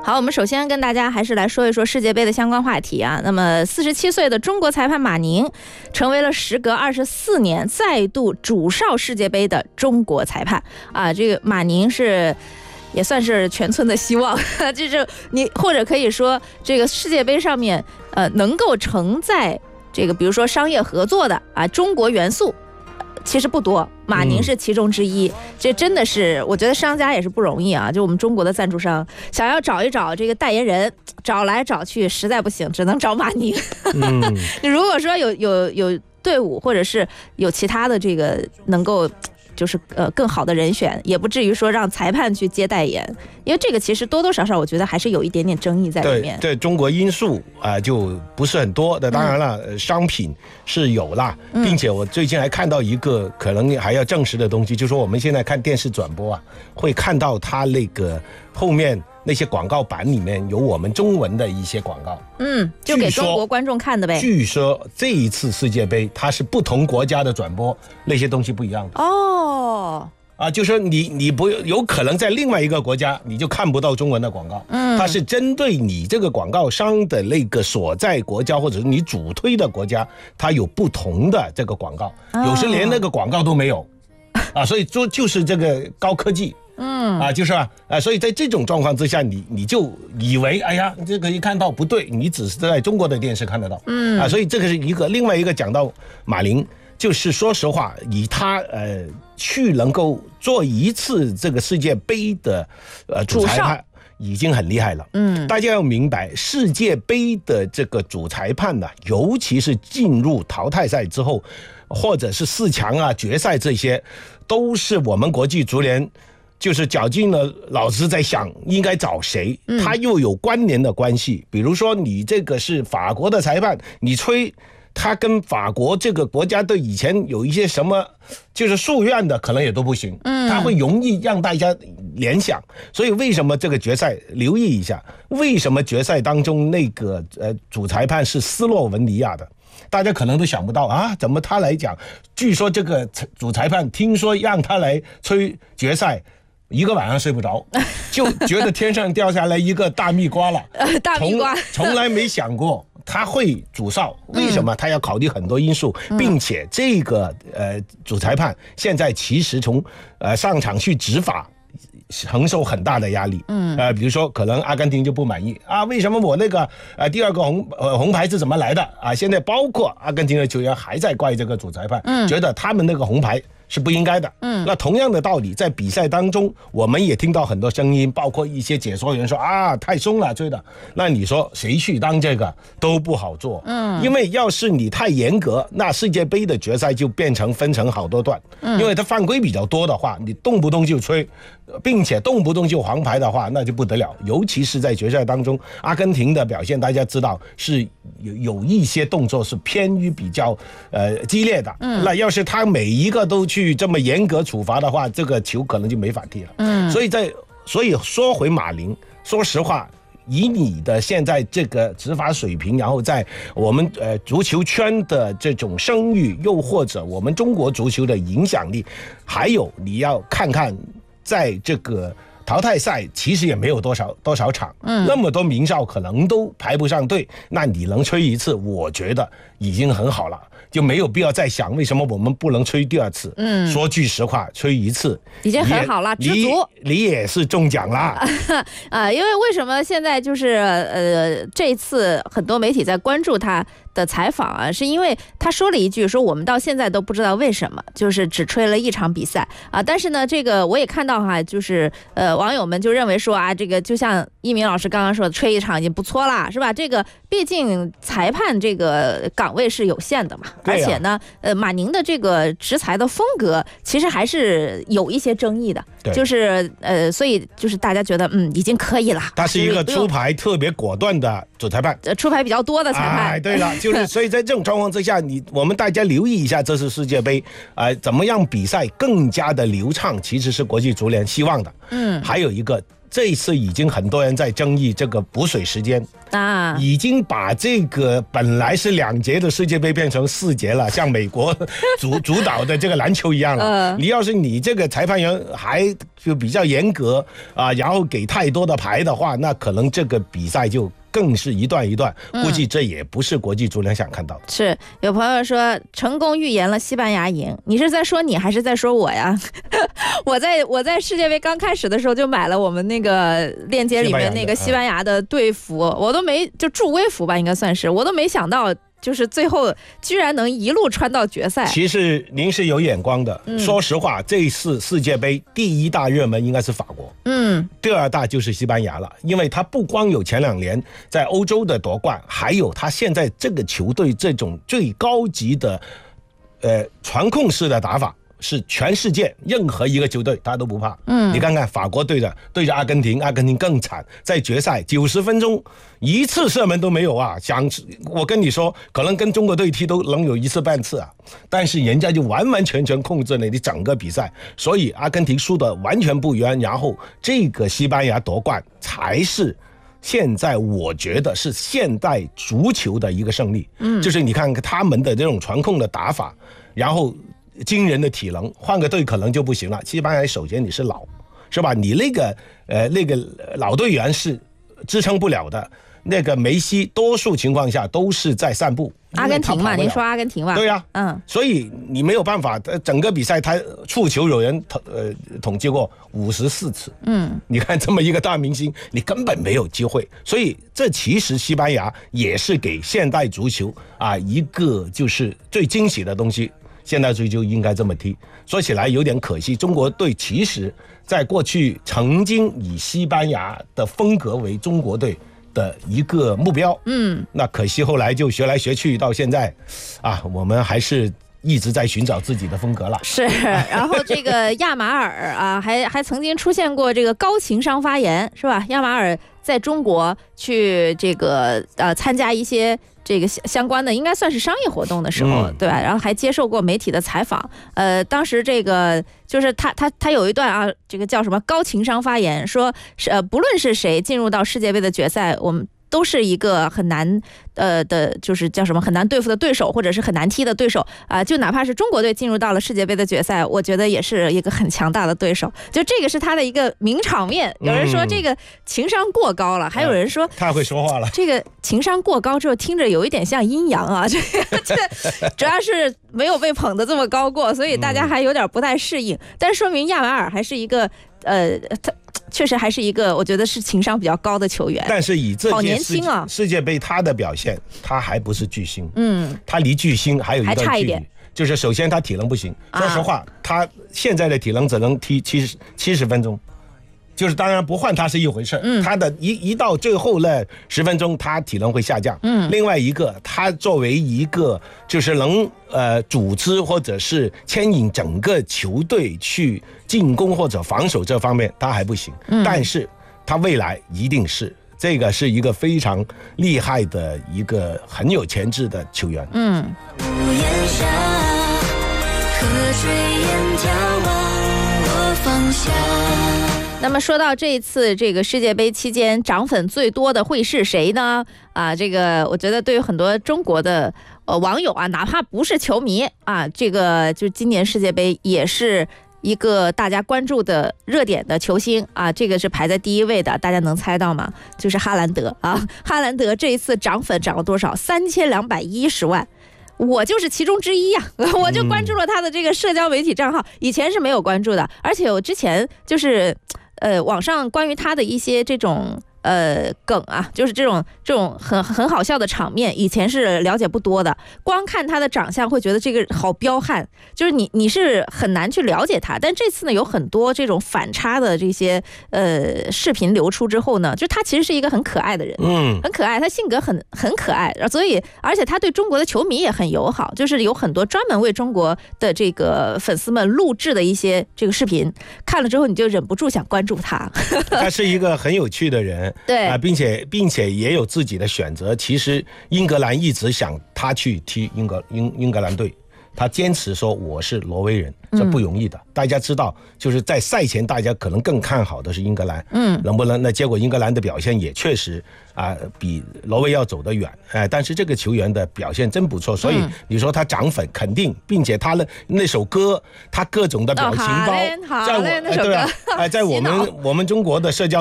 好，我们首先跟大家还是来说一说世界杯的相关话题啊。那么47岁的中国裁判马宁成为了时隔24年再度主哨世界杯的中国裁判啊。这个马宁是也算是全村的希望，就是你或者可以说这个世界杯上面能够承载这个比如说商业合作的啊中国元素其实不多，马宁是其中之一。这真的是我觉得商家也是不容易啊，就我们中国的赞助商想要找一找这个代言人，找来找去实在不行只能找马宁。如果说有队伍或者是有其他的这个能够就是更好的人选，也不至于说让裁判去接代言，因为这个其实多多少少我觉得还是有一点点争议在里面。 对，中国因素就不是很多的。当然了，商品是有啦，并且我最近还看到一个可能还要证实的东西，就是说我们现在看电视转播啊，会看到它那个后面那些广告板里面有我们中文的一些广告， 就给中国观众看的呗。 据说这一次世界杯它是不同国家的转播，那些东西不一样的就说你不有可能在另外一个国家你就看不到中文的广告，它是针对你这个广告商的那个所在国家或者是你主推的国家，它有不同的这个广告，有时连那个广告都没有所以就是这个高科技。就是所以在这种状况之下，你就以为哎呀，这个一看到不对，你只是在中国的电视看得到，所以这个是另外一个讲到马宁，就是说实话，以他去能够做一次这个世界杯的主裁判已经很厉害了。大家要明白，世界杯的这个主裁判呢，尤其是进入淘汰赛之后，或者是4强决赛，这些都是我们国际足联就是绞尽了脑子在想应该找谁，他又有关联的关系。比如说你这个是法国的裁判，你吹他跟法国这个国家队以前有一些什么就是夙愿的，可能也都不行，他会容易让大家联想。所以为什么这个决赛留意一下，为什么决赛当中那个主裁判是斯洛文尼亚的，大家可能都想不到怎么他来讲。据说这个主裁判听说让他来吹决赛，一个晚上睡不着，就觉得天上掉下来一个大蜜瓜了。 大蜜瓜从来没想过他会主哨，为什么？他要考虑很多因素，并且这个主裁判现在其实从上场去执法承受很大的压力。比如说可能阿根廷就不满意为什么我那个第二个红牌是怎么来的现在包括阿根廷的球员还在怪这个主裁判，觉得他们那个红牌是不应该的。那同样的道理，在比赛当中我们也听到很多声音，包括一些解说员说太松了吹的。那你说谁去当这个都不好做，因为要是你太严格，那世界杯的决赛就分成好多段，因为它犯规比较多的话，你动不动就吹，并且动不动就黄牌的话，那就不得了。尤其是在决赛当中，阿根廷的表现大家知道是有一些动作是偏于比较激烈的，那要是他每一个都去这么严格处罚的话，这个球可能就没法踢了。所以说回马宁，说实话，以你的现在这个执法水平，然后在我们足球圈的这种声誉，又或者我们中国足球的影响力，还有你要看看在这个淘汰赛其实也没有多少场，那么多名哨可能都排不上队，那你能吹一次，我觉得已经很好了，就没有必要再想为什么我们不能吹第二次。说句实话，吹一次已经很好了，知足。 你也是中奖啦。 因为什么现在就是这次很多媒体在关注他的采访是因为他说了一句，说我们到现在都不知道为什么就是只吹了1场比赛但是呢这个我也看到就是网友们就认为说这个就像一鸣老师刚刚说的，吹1场已经不错啦，是吧？这个毕竟裁判这个岗位是有限的嘛，而且呢马宁的这个执裁的风格其实还是有一些争议的，就是所以就是大家觉得已经可以了。 他是一个出牌特别果断的主裁判， 出牌比较多的裁判。 对了，就是所以在这种状况之下，我们大家留意一下这次世界杯怎么样比赛更加的流畅，其实是国际足联希望的。还有一个这一次已经很多人在争议这个补水时间啊，已经把这个本来是2节的世界杯变成4节了，像美国主导的这个篮球一样了。你要是你这个裁判员还就比较严格啊，然后给太多的牌的话，那可能这个比赛就更是一段一段，估计这也不是国际足联想看到的。 是有朋友说成功预言了西班牙赢，你是在说你还是在说我呀？我在世界杯刚开始的时候就买了我们那个链接里面那个西班牙的队服，我都没就助威服吧，应该算是，我都没想到。就是最后居然能一路穿到决赛。 其实您是有眼光的，说实话，这一次世界杯第1大热门应该是法国，第2大就是西班牙了，因为他不光有前2年在欧洲的夺冠，还有他现在这个球队这种最高级的传控式的打法。是全世界任何一个球队他都不怕。你看看法国对着阿根廷，阿根廷更惨，在决赛90分钟1次射门都没有啊！我跟你说，可能跟中国队踢都能有1次半次啊，但是人家就完完全全控制了你整个比赛，所以阿根廷输得完全不冤，然后这个西班牙夺冠才是。现在我觉得是现代足球的一个胜利，就是你看他们的这种传控的打法，然后惊人的体能，换个队可能就不行了。西班牙首先你是老，是吧？你那个老队员是支撑不了的。那个梅西多数情况下都是在散步。 阿根廷嘛，您说阿根廷吧？ 对呀，所以你没有办法，整个比赛他触球有人统计过54次，你看这么一个大明星，你根本没有机会。所以这其实西班牙也是给现代足球啊一个就是最惊喜的东西。现代足球应该这么踢，说起来有点可惜，中国队其实在过去曾经以西班牙的风格为中国队的一个目标，那可惜后来就学来学去，到现在啊，我们还是一直在寻找自己的风格了。 是，然后这个亚马尔啊，还曾经出现过这个高情商发言，是吧？亚马尔在中国去这个参加一些这个相关的应该算是商业活动的时候，对吧？然后还接受过媒体的采访。当时这个就是他有一段啊，这个叫什么高情商发言，说不论是谁进入到世界杯的决赛，我们都是一个很难的，就是叫什么很难对付的对手，或者是很难踢的对手啊。就哪怕是中国队进入到了世界杯的决赛，我觉得也是一个很强大的对手。就这个是他的一个名场面。有人说这个情商过高了，还有人说太会说话了。 这个情商过高之后，听着有一点像阴阳啊。这主要是没有被捧得这么高过，所以大家还有点不太适应。但说明亚马尔还是一个他确实还是一个我觉得是情商比较高的球员。 但是以这好年轻啊， 世界杯他的表现，他还不是巨星，他离巨星还有一段距离，还差一点。就是首先他体能不行，说实话，他现在的体能只能踢70分钟。就是当然不换他是一回事，他的一到最后那10分钟，他体能会下降。另外一个，他作为一个就是能组织或者是牵引整个球队去进攻或者防守这方面，他还不行。但是他未来一定是这个是一个非常厉害的一个很有潜质的球员。 屋檐下，河水眼角望我方向。 那么说到这一次这个世界杯期间涨粉最多的会是谁呢？这个我觉得对于很多中国的网友啊，哪怕不是球迷啊，这个就今年世界杯也是一个大家关注的热点的球星啊，这个是排在第1位的，大家能猜到吗？就是哈兰德啊，哈兰德这一次涨粉涨了多少？3210万。我就是其中之一呀，我就关注了他的这个社交媒体账号，以前是没有关注的，而且我之前就是网上关于他的一些这种梗啊，就是这种很好笑的场面，以前是了解不多的。光看他的长相会觉得这个好彪悍，就是你是很难去了解他。但这次呢，有很多这种反差的这些视频流出之后呢，就他其实是一个很可爱的人，很可爱，他性格很可爱，所以而且他对中国的球迷也很友好，就是有很多专门为中国的这个粉丝们录制的一些这个视频，看了之后你就忍不住想关注他。 他是一个很有趣的人。 对啊，并且也有自己的选择。其实英格兰一直想他去踢英格兰队， 他坚持说我是挪威人，这不容易的。大家知道，就是在赛前大家可能更看好的是英格兰，能不能？那结果英格兰的表现也确实比挪威要走得远，但是这个球员的表现真不错，所以你说他涨粉肯定，并且他那首歌，他各种的表情包， 在我在我们中国的社交